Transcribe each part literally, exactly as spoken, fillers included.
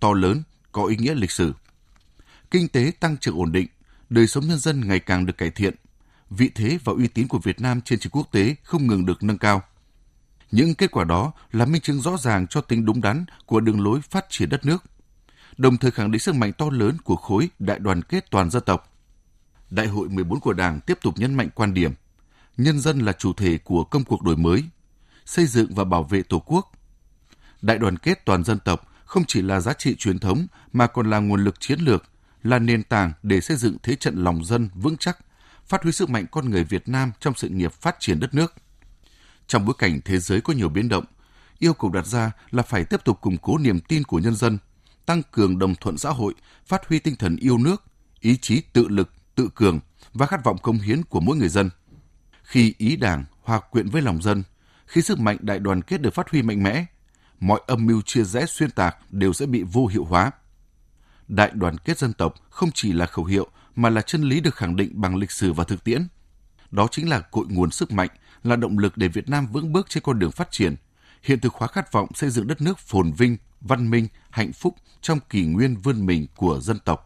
to lớn, có ý nghĩa lịch sử. Kinh tế tăng trưởng ổn định, đời sống nhân dân ngày càng được cải thiện, vị thế và uy tín của Việt Nam trên trường quốc tế không ngừng được nâng cao. Những kết quả đó là minh chứng rõ ràng cho tính đúng đắn của đường lối phát triển đất nước, đồng thời khẳng định sức mạnh to lớn của khối đại đoàn kết toàn dân tộc. Đại hội mười bốn của Đảng tiếp tục nhấn mạnh quan điểm nhân dân là chủ thể của công cuộc đổi mới, xây dựng và bảo vệ Tổ quốc. Đại đoàn kết toàn dân tộc không chỉ là giá trị truyền thống mà còn là nguồn lực chiến lược, là nền tảng để xây dựng thế trận lòng dân vững chắc, phát huy sức mạnh con người Việt Nam trong sự nghiệp phát triển đất nước. Trong bối cảnh thế giới có nhiều biến động, yêu cầu đặt ra là phải tiếp tục củng cố niềm tin của nhân dân, tăng cường đồng thuận xã hội, phát huy tinh thần yêu nước, ý chí tự lực, tự cường và khát vọng cống hiến của mỗi người dân. Khi ý Đảng hòa quyện với lòng dân, khi sức mạnh đại đoàn kết được phát huy mạnh mẽ, mọi âm mưu chia rẽ xuyên tạc đều sẽ bị vô hiệu hóa. Đại đoàn kết dân tộc không chỉ là khẩu hiệu mà là chân lý được khẳng định bằng lịch sử và thực tiễn. Đó chính là cội nguồn sức mạnh, là động lực để Việt Nam vững bước trên con đường phát triển, hiện thực hóa khát vọng xây dựng đất nước phồn vinh, văn minh, hạnh phúc trong kỷ nguyên vươn mình của dân tộc.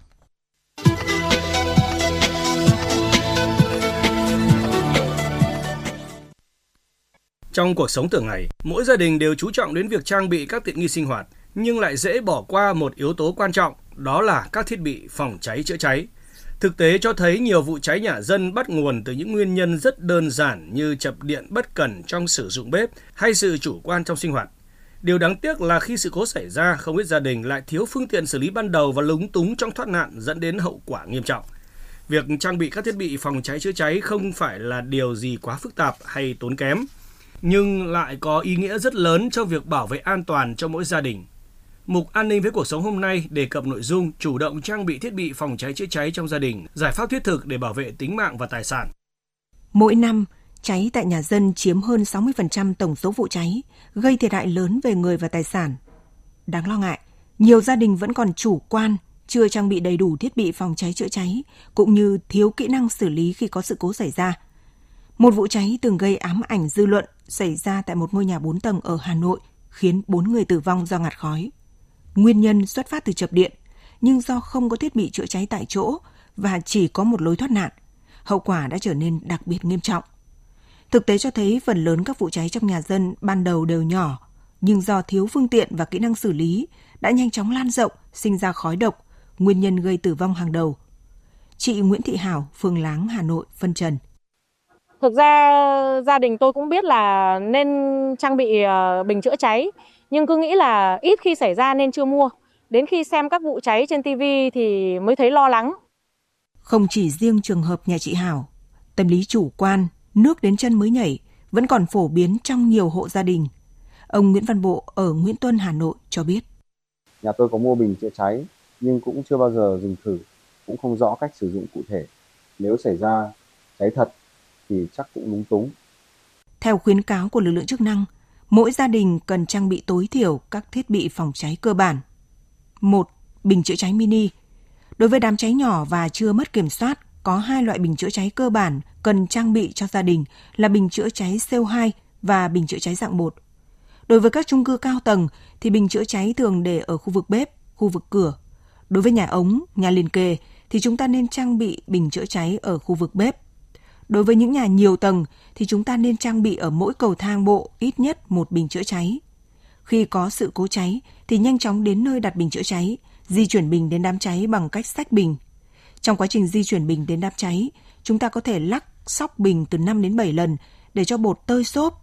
Trong cuộc sống thường ngày, mỗi gia đình đều chú trọng đến việc trang bị các tiện nghi sinh hoạt, nhưng lại dễ bỏ qua một yếu tố quan trọng, đó là các thiết bị phòng cháy chữa cháy. Thực tế cho thấy nhiều vụ cháy nhà dân bắt nguồn từ những nguyên nhân rất đơn giản như chập điện bất cẩn trong sử dụng bếp hay sự chủ quan trong sinh hoạt. Điều đáng tiếc là khi sự cố xảy ra, không ít gia đình lại thiếu phương tiện xử lý ban đầu và lúng túng trong thoát nạn dẫn đến hậu quả nghiêm trọng. Việc trang bị các thiết bị phòng cháy chữa cháy không phải là điều gì quá phức tạp hay tốn kém, nhưng lại có ý nghĩa rất lớn trong việc bảo vệ an toàn cho mỗi gia đình. Mục An ninh với cuộc sống hôm nay đề cập nội dung chủ động trang bị thiết bị phòng cháy chữa cháy trong gia đình, giải pháp thiết thực để bảo vệ tính mạng và tài sản. Mỗi năm, cháy tại nhà dân chiếm hơn sáu mươi phần trăm tổng số vụ cháy, gây thiệt hại lớn về người và tài sản. Đáng lo ngại, nhiều gia đình vẫn còn chủ quan, chưa trang bị đầy đủ thiết bị phòng cháy chữa cháy, cũng như thiếu kỹ năng xử lý khi có sự cố xảy ra. Một vụ cháy từng gây ám ảnh dư luận xảy ra tại một ngôi nhà bốn tầng ở Hà Nội, khiến bốn người tử vong do ngạt khói. Nguyên nhân xuất phát từ chập điện, nhưng do không có thiết bị chữa cháy tại chỗ và chỉ có một lối thoát nạn, hậu quả đã trở nên đặc biệt nghiêm trọng. Thực tế cho thấy phần lớn các vụ cháy trong nhà dân ban đầu đều nhỏ, nhưng do thiếu phương tiện và kỹ năng xử lý đã nhanh chóng lan rộng, sinh ra khói độc, nguyên nhân gây tử vong hàng đầu. Chị Nguyễn Thị Hảo, phường Láng, Hà Nội phân trần. Thực ra gia đình tôi cũng biết là nên trang bị bình chữa cháy, nhưng cứ nghĩ là ít khi xảy ra nên chưa mua. Đến khi xem các vụ cháy trên ti vi thì mới thấy lo lắng. Không chỉ riêng trường hợp nhà chị Hảo, tâm lý chủ quan, nước đến chân mới nhảy vẫn còn phổ biến trong nhiều hộ gia đình. Ông Nguyễn Văn Bộ ở Nguyễn Tuân, Hà Nội cho biết. Nhà tôi có mua bình chữa cháy nhưng cũng chưa bao giờ dùng thử, cũng không rõ cách sử dụng cụ thể. Nếu xảy ra cháy thật thì chắc cũng lúng túng. Theo khuyến cáo của lực lượng chức năng, mỗi gia đình cần trang bị tối thiểu các thiết bị phòng cháy cơ bản. một. Bình chữa cháy mini. Đối với đám cháy nhỏ và chưa mất kiểm soát, có hai loại bình chữa cháy cơ bản cần trang bị cho gia đình là bình chữa cháy xê o hai và bình chữa cháy dạng một. Đối với các chung cư cao tầng thì bình chữa cháy thường để ở khu vực bếp, khu vực cửa. Đối với nhà ống, nhà liền kề thì chúng ta nên trang bị bình chữa cháy ở khu vực bếp. Đối với những nhà nhiều tầng thì chúng ta nên trang bị ở mỗi cầu thang bộ ít nhất một bình chữa cháy. Khi có sự cố cháy thì nhanh chóng đến nơi đặt bình chữa cháy, di chuyển bình đến đám cháy bằng cách xách bình. Trong quá trình di chuyển bình đến đám cháy, chúng ta có thể lắc, xóc bình từ năm đến bảy lần để cho bột tơi xốp.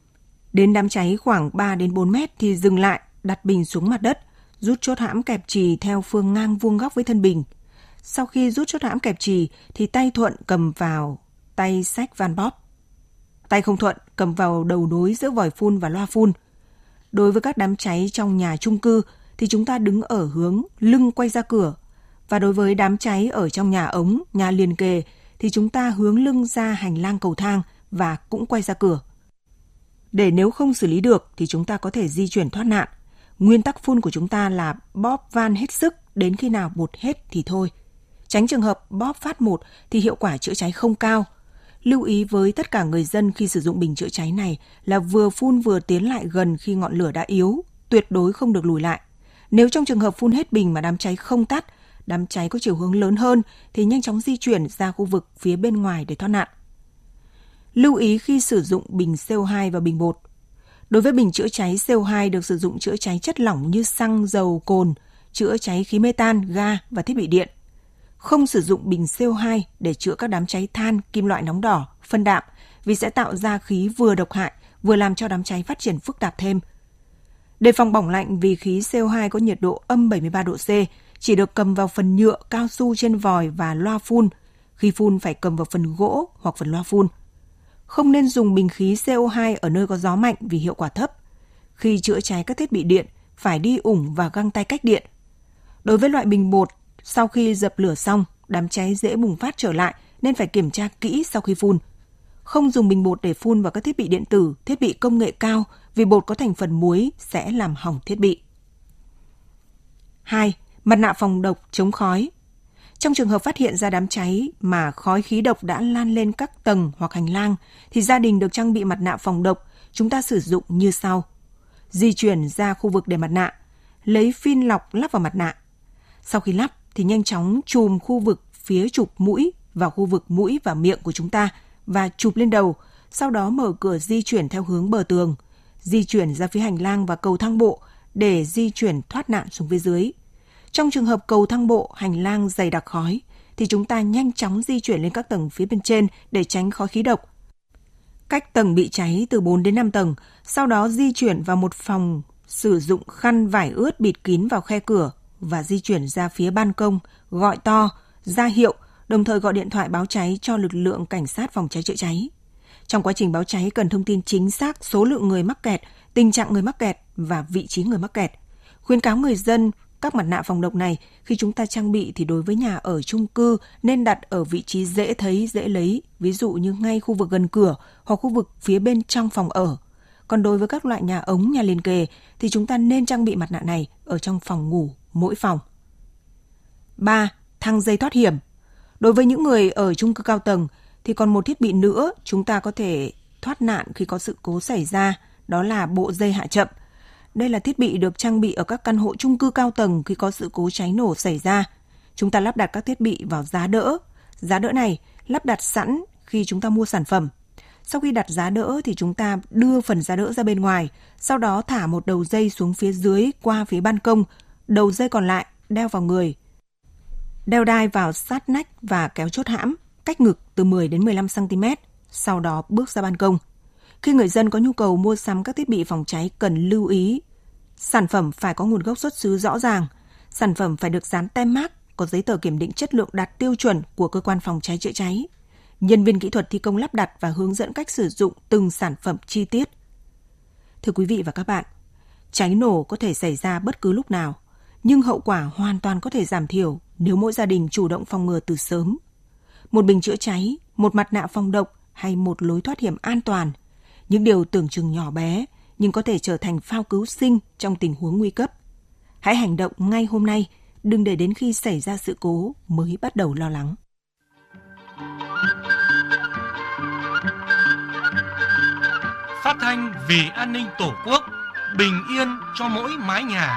Đến đám cháy khoảng ba đến bốn mét thì dừng lại, đặt bình xuống mặt đất, rút chốt hãm kẹp chì theo phương ngang vuông góc với thân bình. Sau khi rút chốt hãm kẹp chì thì tay thuận cầm vào tay xách van bóp. Tay không thuận cầm vào đầu nối giữa vòi phun và loa phun. Đối với các đám cháy trong nhà chung cư thì chúng ta đứng ở hướng lưng quay ra cửa. Và đối với đám cháy ở trong nhà ống, nhà liền kề thì chúng ta hướng lưng ra hành lang cầu thang và cũng quay ra cửa. Để nếu không xử lý được thì chúng ta có thể di chuyển thoát nạn. Nguyên tắc phun của chúng ta là bóp van hết sức, đến khi nào bột hết thì thôi. Tránh trường hợp bóp phát một thì hiệu quả chữa cháy không cao. Lưu ý với tất cả người dân khi sử dụng bình chữa cháy này là vừa phun vừa tiến lại gần khi ngọn lửa đã yếu, tuyệt đối không được lùi lại. Nếu trong trường hợp phun hết bình mà đám cháy không tắt, đám cháy có chiều hướng lớn hơn thì nhanh chóng di chuyển ra khu vực phía bên ngoài để thoát nạn. Lưu ý khi sử dụng bình xê o hai và bình bột. Đối với bình chữa cháy xê o hai được sử dụng chữa cháy chất lỏng như xăng, dầu, cồn, chữa cháy khí metan, ga và thiết bị điện. Không sử dụng bình xê o hai để chữa các đám cháy than, kim loại nóng đỏ, phân đạm vì sẽ tạo ra khí vừa độc hại, vừa làm cho đám cháy phát triển phức tạp thêm. Đề phòng bỏng lạnh vì khí xê o hai có nhiệt độ âm bảy mươi ba độ C, chỉ được cầm vào phần nhựa, cao su trên vòi và loa phun. Khi phun phải cầm vào phần gỗ hoặc phần loa phun. Không nên dùng bình khí xê o hai ở nơi có gió mạnh vì hiệu quả thấp. Khi chữa cháy các thiết bị điện, phải đi ủng và găng tay cách điện. Đối với loại bình bột, sau khi dập lửa xong, đám cháy dễ bùng phát trở lại nên phải kiểm tra kỹ sau khi phun. Không dùng bình bột để phun vào các thiết bị điện tử, thiết bị công nghệ cao vì bột có thành phần muối sẽ làm hỏng thiết bị. hai. Mặt nạ phòng độc chống khói. Trong trường hợp phát hiện ra đám cháy mà khói khí độc đã lan lên các tầng hoặc hành lang, thì gia đình được trang bị mặt nạ phòng độc. Chúng ta sử dụng như sau. Di chuyển ra khu vực để mặt nạ, lấy phin lọc lắp vào mặt nạ. Sau khi lắp thì nhanh chóng chùm khu vực phía chụp mũi vào khu vực mũi và miệng của chúng ta và chụp lên đầu, sau đó mở cửa di chuyển theo hướng bờ tường, di chuyển ra phía hành lang và cầu thang bộ để di chuyển thoát nạn xuống phía dưới. Trong trường hợp cầu thang bộ, hành lang dày đặc khói, thì chúng ta nhanh chóng di chuyển lên các tầng phía bên trên để tránh khói khí độc. Cách tầng bị cháy từ bốn đến năm tầng, sau đó di chuyển vào một phòng, sử dụng khăn vải ướt bịt kín vào khe cửa và di chuyển ra phía ban công, gọi to, ra hiệu, đồng thời gọi điện thoại báo cháy cho lực lượng cảnh sát phòng cháy chữa cháy. Trong quá trình báo cháy cần thông tin chính xác số lượng người mắc kẹt, tình trạng người mắc kẹt và vị trí người mắc kẹt. Khuyến cáo người dân các mặt nạ phòng độc này khi chúng ta trang bị thì đối với nhà ở chung cư nên đặt ở vị trí dễ thấy, dễ lấy, ví dụ như ngay khu vực gần cửa hoặc khu vực phía bên trong phòng ở. Còn đối với các loại nhà ống, nhà liền kề thì chúng ta nên trang bị mặt nạ này ở trong phòng ngủ mỗi phòng. ba. Thang dây thoát hiểm. Đối với những người ở chung cư cao tầng thì còn một thiết bị nữa chúng ta có thể thoát nạn khi có sự cố xảy ra, đó là bộ dây hạ chậm. Đây là thiết bị được trang bị ở các căn hộ chung cư cao tầng khi có sự cố cháy nổ xảy ra. Chúng ta lắp đặt các thiết bị vào giá đỡ. Giá đỡ này lắp đặt sẵn khi chúng ta mua sản phẩm. Sau khi đặt giá đỡ thì chúng ta đưa phần giá đỡ ra bên ngoài, sau đó thả một đầu dây xuống phía dưới qua phía ban công, đầu dây còn lại đeo vào người. Đeo đai vào sát nách và kéo chốt hãm, cách ngực từ mười đến mười lăm xăng ti mét, sau đó bước ra ban công. Khi người dân có nhu cầu mua sắm các thiết bị phòng cháy cần lưu ý, sản phẩm phải có nguồn gốc xuất xứ rõ ràng, sản phẩm phải được dán tem mác, có giấy tờ kiểm định chất lượng đạt tiêu chuẩn của cơ quan phòng cháy chữa cháy. Nhân viên kỹ thuật thi công lắp đặt và hướng dẫn cách sử dụng từng sản phẩm chi tiết. Thưa quý vị và các bạn, cháy nổ có thể xảy ra bất cứ lúc nào, nhưng hậu quả hoàn toàn có thể giảm thiểu nếu mỗi gia đình chủ động phòng ngừa từ sớm. Một bình chữa cháy, một mặt nạ phòng độc hay một lối thoát hiểm an toàn, những điều tưởng chừng nhỏ bé nhưng có thể trở thành phao cứu sinh trong tình huống nguy cấp. Hãy hành động ngay hôm nay, đừng để đến khi xảy ra sự cố mới bắt đầu lo lắng. Phát thanh vì an ninh Tổ quốc, bình yên cho mỗi mái nhà.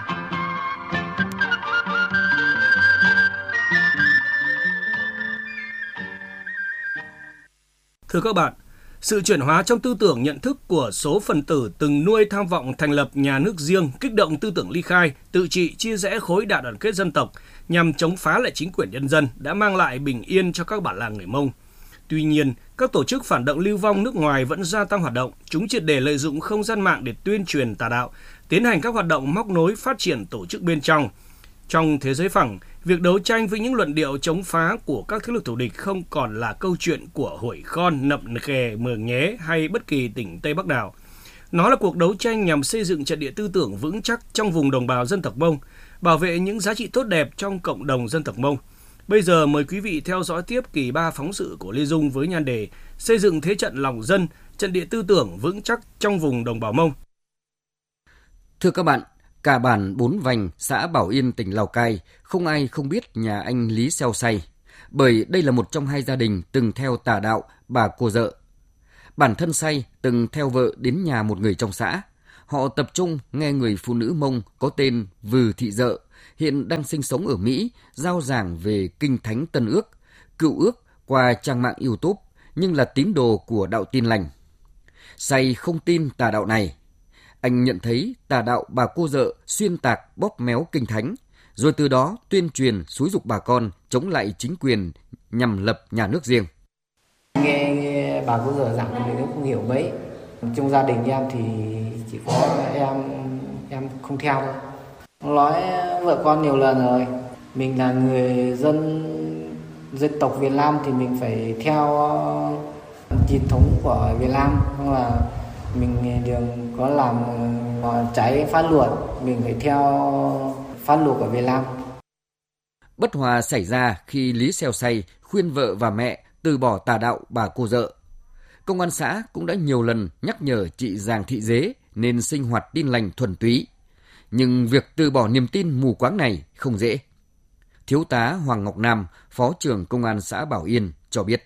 Thưa các bạn, sự chuyển hóa trong tư tưởng nhận thức của số phần tử từng nuôi tham vọng thành lập nhà nước riêng, kích động tư tưởng ly khai, tự trị, chia rẽ khối đại đoàn kết dân tộc nhằm chống phá lại chính quyền nhân dân đã mang lại bình yên cho các bản làng người Mông. Tuy nhiên, các tổ chức phản động lưu vong nước ngoài vẫn gia tăng hoạt động, chúng triệt để lợi dụng không gian mạng để tuyên truyền tà đạo, tiến hành các hoạt động móc nối phát triển tổ chức bên trong. Trong thế giới phẳng, việc đấu tranh với những luận điệu chống phá của các thế lực thù địch không còn là câu chuyện của Hội Khon, Nậm Khè, Mường Nhé hay bất kỳ tỉnh Tây Bắc nào. Nó là cuộc đấu tranh nhằm xây dựng trận địa tư tưởng vững chắc trong vùng đồng bào dân tộc Mông, bảo vệ những giá trị tốt đẹp trong cộng đồng dân tộc Mông. Bây giờ mời quý vị theo dõi tiếp kỳ ba phóng sự của Lê Dung với nhan đề Xây dựng thế trận lòng dân, trận địa tư tưởng vững chắc trong vùng đồng bào Mông. Thưa các bạn, cả bản Bốn Vành, xã Bảo Yên, tỉnh Lào Cai, không ai không biết nhà anh Lý Xeo Say, bởi đây là một trong hai gia đình từng theo tà đạo bà cô dợ. Bản thân Say từng theo vợ đến nhà một người trong xã, họ tập trung nghe người phụ nữ Mông có tên Vừ Thị Dợ, hiện đang sinh sống ở Mỹ, rao giảng về Kinh Thánh Tân Ước, Cựu Ước qua trang mạng YouTube, nhưng là tín đồ của đạo Tin Lành. Say không tin tà đạo này, anh nhận thấy tà đạo Bà Cô Dợ xuyên tạc bóp méo Kinh Thánh, rồi từ đó tuyên truyền xúi giục bà con chống lại chính quyền nhằm lập nhà nước riêng. Nghe, nghe bà Cô Dợ giảng thì mình cũng không hiểu mấy. Trong gia đình em thì chỉ có em em không theo thôi. Nói vợ con nhiều lần rồi, mình là người dân dân tộc Việt Nam thì mình phải theo truyền thống của Việt Nam, không là mình đừng có làm trái pháp luật, mình phải theo pháp luật của Việt Nam. Bất hòa xảy ra khi Lý Xeo Say khuyên vợ và mẹ từ bỏ tà đạo Bà Cô Dợ. Công an xã cũng đã nhiều lần nhắc nhở chị Giàng Thị Dế nên sinh hoạt tin lành thuần túy. Nhưng việc từ bỏ niềm tin mù quáng này không dễ. Thiếu tá Hoàng Ngọc Nam, Phó trưởng Công an xã Bảo Yên cho biết.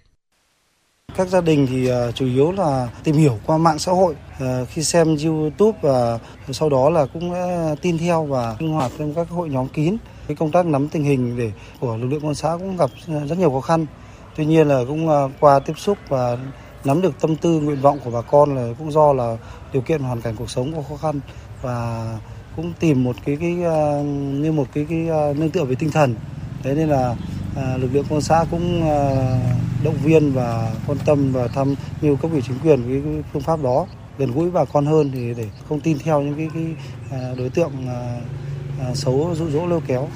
Các gia đình thì uh, chủ yếu là tìm hiểu qua mạng xã hội, uh, khi xem YouTube và sau đó là cũng uh, tin theo và sinh hoạt trong các hội nhóm kín. Cái công tác nắm tình hình để của lực lượng công an xã cũng gặp rất nhiều khó khăn. Tuy nhiên là cũng uh, qua tiếp xúc và nắm được tâm tư nguyện vọng của bà con là cũng do là điều kiện hoàn cảnh cuộc sống có khó khăn và cũng tìm một cái cái uh, như một cái cái uh, nương tựa về tinh thần. Thế nên là À, lực lượng công an xã cũng à, động viên và quan tâm và tham mưu cấp ủy chính quyền với cái phương pháp đó, gần gũi bà con hơn thì để không tin theo những cái, cái à, đối tượng à, à, xấu dụ dỗ lôi kéo.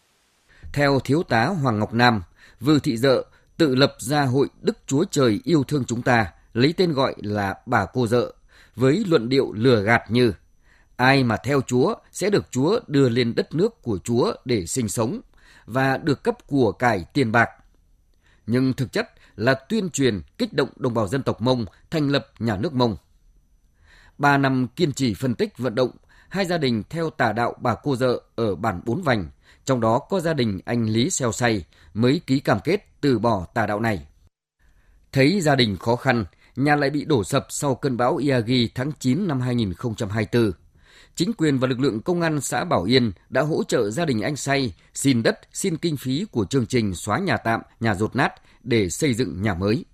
Theo thiếu tá Hoàng Ngọc Nam, Vừ Thị Dợ tự lập ra Hội Đức Chúa Trời Yêu Thương Chúng Ta, lấy tên gọi là Bà Cô Dợ, với luận điệu lừa gạt như ai mà theo Chúa sẽ được Chúa đưa lên đất nước của Chúa để sinh sống và được cấp của cải tiền bạc. Nhưng thực chất là tuyên truyền kích động đồng bào dân tộc Mông thành lập nhà nước Mông. Ba năm kiên trì phân tích vận động, hai gia đình theo tà đạo Bà Cô Dợ ở bản Bốn Vành, trong đó có gia đình anh Lý Xeo Say, mới ký cam kết từ bỏ tà đạo này. Thấy gia đình khó khăn, nhà lại bị đổ sập sau cơn bão Yagi tháng chín năm hai nghìn không trăm hai mươi tư. Chính quyền và lực lượng công an xã Bảo Yên đã hỗ trợ gia đình anh Say xin đất, xin kinh phí của chương trình xóa nhà tạm, nhà dột nát để xây dựng nhà mới.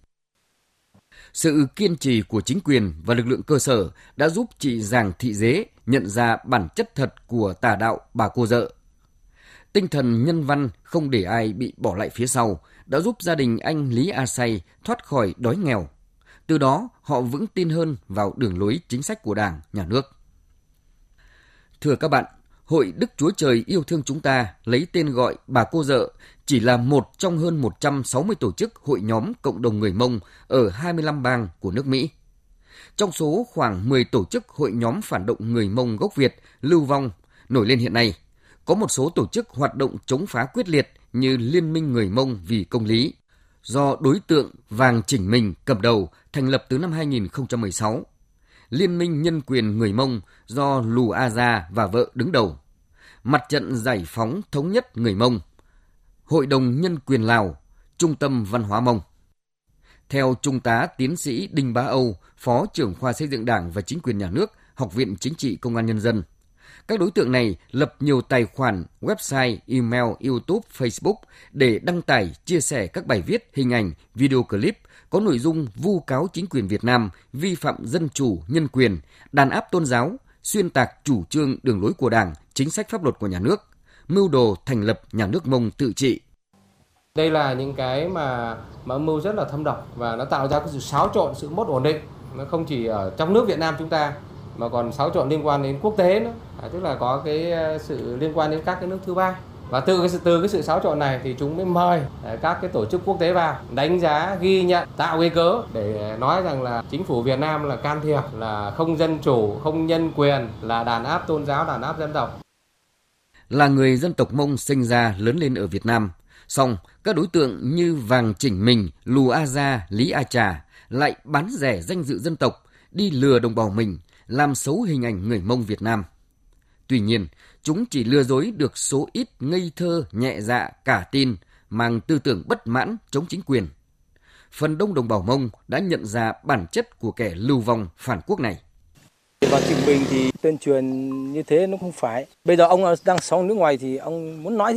Sự kiên trì của chính quyền và lực lượng cơ sở đã giúp chị Giàng Thị Dế nhận ra bản chất thật của tà đạo Bà Cô Dợ. Tinh thần nhân văn không để ai bị bỏ lại phía sau đã giúp gia đình anh Lý A Say thoát khỏi đói nghèo. Từ đó, họ vững tin hơn vào đường lối chính sách của Đảng, Nhà nước. Thưa các bạn, Hội Đức Chúa Trời Yêu Thương Chúng Ta lấy tên gọi Bà Cô Dợ chỉ là một trong hơn một trăm sáu mươi tổ chức hội nhóm cộng đồng người Mông ở hai mươi lăm bang của nước Mỹ. Trong số khoảng mười tổ chức hội nhóm phản động người Mông gốc Việt lưu vong nổi lên hiện nay, có một số tổ chức hoạt động chống phá quyết liệt như Liên minh Người Mông vì Công lý, do đối tượng Vàng Chỉnh Mình cầm đầu, thành lập từ năm hai nghìn không trăm mười sáu. Liên minh Nhân quyền Người Mông do Lù A Gia và vợ đứng đầu, Mặt trận Giải phóng Thống nhất Người Mông, Hội đồng Nhân quyền Lào, Trung tâm Văn hóa Mông. Theo Trung tá Tiến sĩ Đinh Bá Âu, Phó trưởng khoa xây dựng Đảng và Chính quyền Nhà nước, Học viện Chính trị Công an Nhân dân, các đối tượng này lập nhiều tài khoản, website, email, YouTube, Facebook để đăng tải, chia sẻ các bài viết, hình ảnh, video clip có nội dung vu cáo chính quyền Việt Nam vi phạm dân chủ, nhân quyền, đàn áp tôn giáo, xuyên tạc chủ trương đường lối của Đảng, chính sách pháp luật của nhà nước, mưu đồ thành lập nhà nước Mông tự trị. Đây là những cái mà, mà âm mưu rất là thâm độc và nó tạo ra cái sự xáo trộn, sự mất ổn định. Nó không chỉ ở trong nước Việt Nam chúng ta mà còn xáo trộn liên quan đến quốc tế nữa, à, tức là có cái sự liên quan đến các cái nước thứ ba. Và từ cái sự từ cái sự xáo trộn này thì chúng mới mời các cái tổ chức quốc tế vào đánh giá, ghi nhận, tạo cái cớ để nói rằng là chính phủ Việt Nam là can thiệp, là không dân chủ, không nhân quyền, là đàn áp tôn giáo, đàn áp dân tộc. Là người dân tộc Mông sinh ra lớn lên ở Việt Nam, song các đối tượng như Vàng Chỉnh Mình, Lù A Gia, Lý A Trà lại bán rẻ danh dự dân tộc, đi lừa đồng bào mình, làm xấu hình ảnh người Mông Việt Nam. Tuy nhiên, chúng chỉ lừa dối được số ít ngây thơ, nhẹ dạ, cả tin, mang tư tưởng bất mãn chống chính quyền. Phần đông đồng bào Mông đã nhận ra bản chất của kẻ lưu vong phản quốc này. vào Trịnh Bình thì tuyên truyền như thế nó không phải. Bây giờ ông đang sống ở nước ngoài thì ông muốn nói